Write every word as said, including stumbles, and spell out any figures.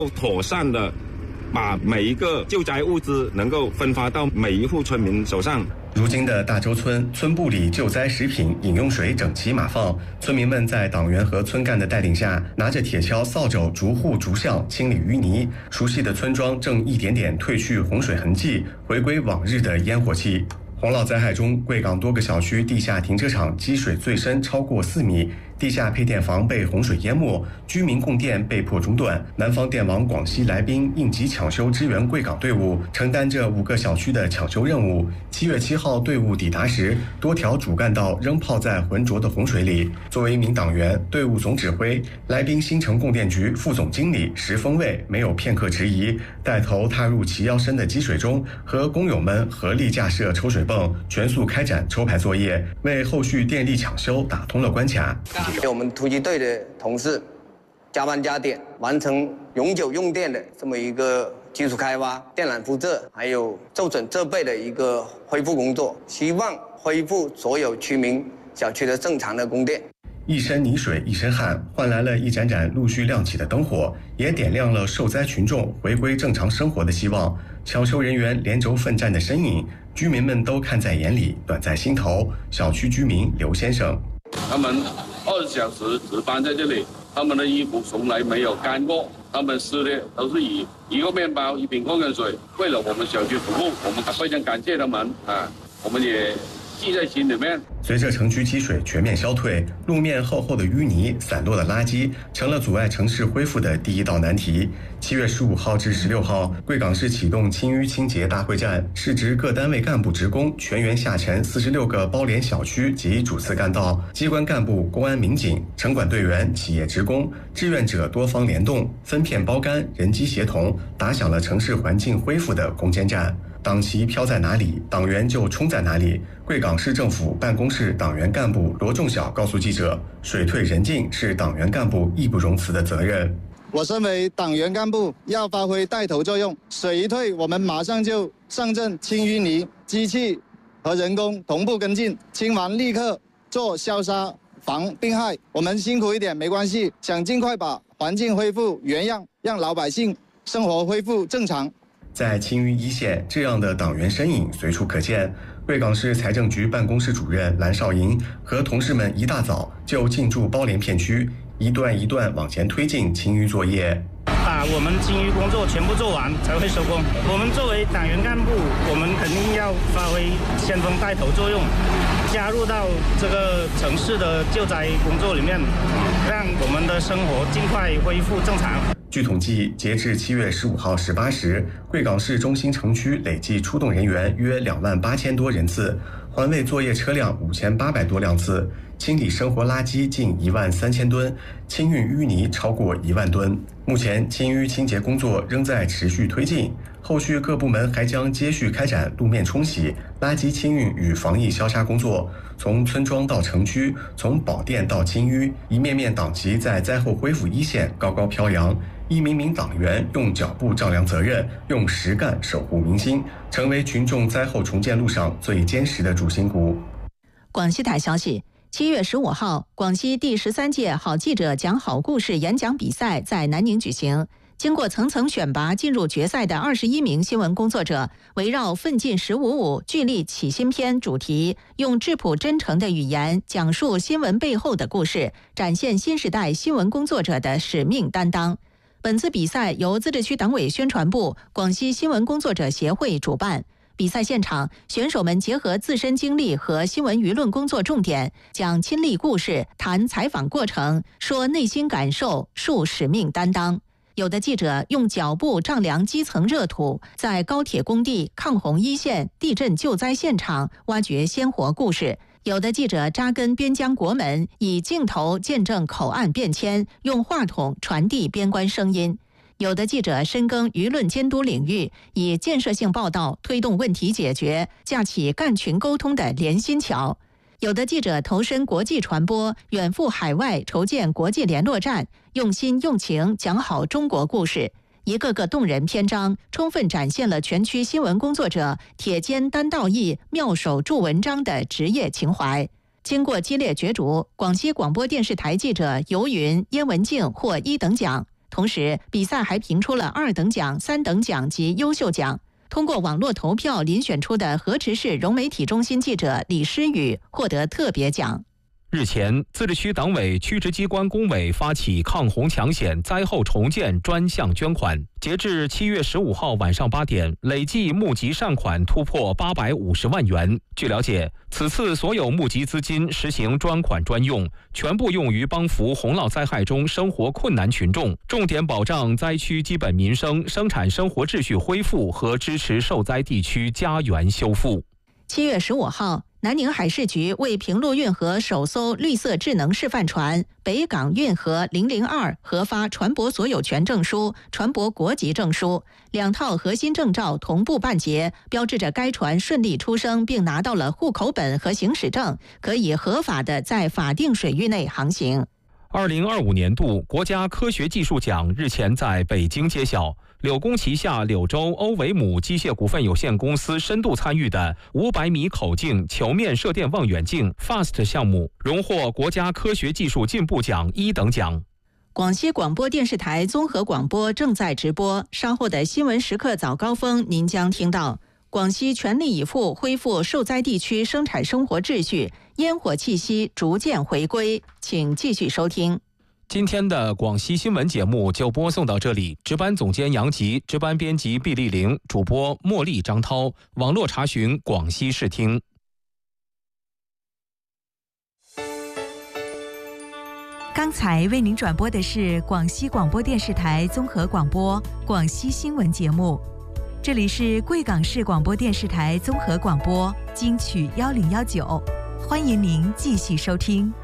妥善的把每一个救灾物资能够分发到每一户村民手上。 如今的大洲村村部里救灾食品、饮用水整齐码放，村民们在党员和村干的带领下，拿着铁锹、扫帚，逐户逐巷清理淤泥。熟悉的村庄正一点点褪去洪水痕迹，回归往日的烟火气。洪涝灾害中，贵港多个小区地下停车场积水最深超过四米，地下配电房被洪水淹没，居民供电被迫中断。南方电网广西来宾应急抢修支援贵港队伍，承担着五个小区的抢修任务。七月七号队伍抵达时，多条主干道仍泡在浑浊的洪水里。作为一名党员，队伍总指挥来宾新城供电局副总经理石峰卫没有片刻迟疑，带头踏入齐腰深的积水中，和工友们合力架设抽水泵，全速开展抽排作业，为后续电力抢修打通了关卡。 我们突击队的同事加班加点，完成永久用电的这么一个基础开发、电缆铺设，还有受损设备的一个恢复工作，希望恢复所有居民小区的正常的供电。 一身泥水一身汗，换来了一盏盏陆续亮起的灯火，也点亮了受灾群众回归正常生活的希望。抢修人员连轴奋战的身影，居民们都看在眼里，暖在心头。小区居民刘先生， 他们二十小时值班在这里，他们的衣服从来没有干过，他们吃的都是以一个面包、一瓶矿泉水，为了我们小区服务，我们非常感谢他们啊，我们也记在心里面。 随着城区积水全面消退，路面厚厚的淤泥、散落的垃圾，成了阻碍城市恢复的第一道难题。七月十五号至十六号，贵港市启动清淤清洁大会战，市直各单位干部职工全员下沉四十六个包联小区及主次干道，机关干部、公安民警、城管队员、企业职工、志愿者多方联动，分片包干，人机协同，打响了城市环境恢复的攻坚战。党旗飘在哪里，党员就冲在哪里。贵港市政府办公室党员干部罗仲晓告诉记者，水退人进是党员干部义不容辞的责任。 我身为党员干部，要发挥带头作用，水一退，我们马上就上阵清淤泥，机器和人工同步跟进，清完立刻做消杀防病害。我们辛苦一点没关系，想尽快把环境恢复原样，让老百姓生活恢复正常。 在清淤一线，这样的党员身影随处可见。贵港市财政局办公室主任蓝少银和同事们一大早就进驻包联片区，一段一段往前推进清淤作业。 把我们清淤工作全部做完才会收工。我们作为党员干部，我们肯定要发挥先锋带头作用，加入到这个城市的救灾工作里面，让我们的生活尽快恢复正常。 据统计，截至七月十五号十八时，贵港市中心城区累计出动人员约两万八千多人次，环卫作业车辆五千八百多辆次，清理生活垃圾近一万三千吨，清运淤泥超过一万吨。目前清淤清洁工作仍在持续推进，后续各部门还将接续开展路面冲洗、垃圾清运与防疫消杀工作。从村庄到城区，从保电到清淤，一面面党旗在灾后恢复一线高高飘扬。一名名党员用脚步丈量责任，用实干守护民心，成为群众灾后重建路上最坚实的主心骨。 广西台消息，七月十五号，广西第十三届好记者讲好故事演讲比赛在南宁举行。经过层层选拔，进入决赛的二十一名新闻工作者，围绕“奋进十五五，聚力启新篇”主题，用质朴真诚的语言讲述新闻背后的故事，展现新时代新闻工作者的使命担当。本次比赛由自治区党委宣传部、广西新闻工作者协会主办。比赛现场，选手们结合自身经历和新闻舆论工作重点，讲亲历故事，谈采访过程，说内心感受，述使命担当。有的记者用脚步丈量基层热土，在高铁工地、抗洪一线、地震救灾现场挖掘鲜活故事。有的记者扎根边疆国门，以镜头见证口岸变迁，用话筒传递边关声音。有的记者深耕舆论监督领域，以建设性报道推动问题解决，架起干群沟通的连心桥。有的记者投身国际传播，远赴海外筹建国际联络站，用心用情讲好中国故事。一个个动人篇章，充分展现了全区新闻工作者铁肩担道义、妙手著文章的职业情怀。经过激烈角逐，广西广播电视台记者尤云、燕文静获一等奖。 同时，比赛还评出了二等奖、三等奖及优秀奖。通过网络投票遴选出的河池市融媒体中心记者李诗雨获得特别奖。 日前，自治区党委区直机关工委发起抗洪抢险灾后重建专项捐款，截至七月十五号晚上八点，累计募集善款突破八百五十万元。据了解，此次所有募集资金实行专款专用，全部用于帮扶洪涝灾害中生活困难群众，重点保障灾区基本民生、生产生活秩序恢复和支持受灾地区家园修复。 七月十五号。南宁海事局为平陆运河首艘绿色智能示范船北港运河零零二核发船舶所有权证书、船舶国籍证书，两套核心证照同步办结，标志着该船顺利出生并拿到了户口本和行驶证，可以合法的在法定水域内航行。 二零二五年度国家科学技术奖日前在北京揭晓，柳工旗下柳州欧维姆机械股份有限公司深度参与的五百米口径球面射电望远镜 F A S T 项目荣获国家科学技术进步奖一等奖。 广西广播电视台综合广播正在直播，稍后的新闻时刻早高峰您将听到。广西全力以赴恢复受灾地区生产生活秩序，烟火气息逐渐回归，请继续收听。 今天的广西新闻节目就播送到这里，值班总监杨吉，值班编辑毕丽玲，主播茉莉、张涛，网络查询广西视听。 刚才为您转播的是广西广播电视台综合广播广西新闻节目。这里是贵港市广播电视台综合广播金曲幺零幺九，欢迎您继续收听。